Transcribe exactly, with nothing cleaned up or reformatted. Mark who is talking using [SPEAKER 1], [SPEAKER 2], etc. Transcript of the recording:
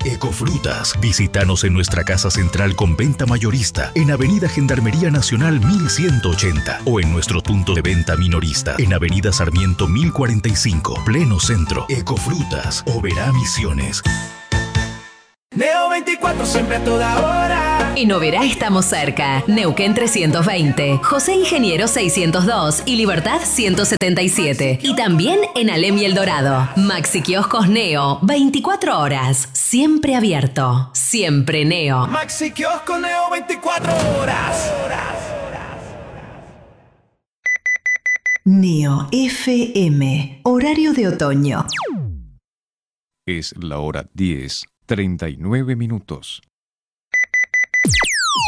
[SPEAKER 1] Ecofrutas. Visítanos en nuestra casa central con venta mayorista en Avenida Gendarmería Nacional mil ciento ochenta o en nuestro punto de venta minorista en Avenida Sarmiento mil cuarenta y cinco, pleno centro. Ecofrutas, Oberá Misiones.
[SPEAKER 2] Neo veinticuatro, siempre a toda hora.
[SPEAKER 3] En Oberá estamos cerca. Neuquén trescientos veinte, José Ingeniero seiscientos dos y Libertad ciento setenta y siete. Y también en Alem y El Dorado. Maxi Kioscos Neo, veinticuatro horas. Siempre abierto. Siempre Neo.
[SPEAKER 2] Maxi Kiosco Neo, veinticuatro horas.
[SPEAKER 4] Neo F M, horario de otoño.
[SPEAKER 5] Es la hora diez, treinta y nueve minutos.